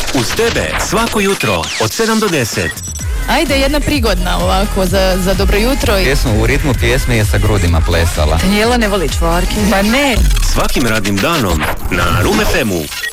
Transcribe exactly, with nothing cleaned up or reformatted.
Uz tebe svako jutro od sedam do deset. Ajde, jedna prigodna ovako za, za dobro jutro. Pjesmu u ritmu pjesme je sa grudima plesala. Danijela ne voli čvarke. Ma ne. Svakim radnim danom na Room F M-u.